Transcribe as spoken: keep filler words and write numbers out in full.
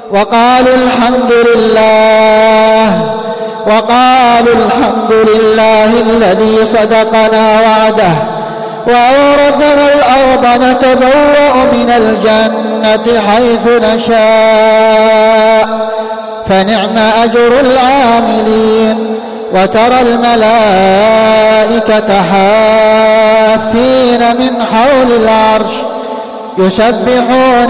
وقالوا الحمد لله وقالوا الحمد لله الذي صدقنا وعده وأورثنا الأرض نتبوأ من الجنة حيث نشاء فنعم أجر العاملين. وترى الملائكة حافين من حول العرش يسبحون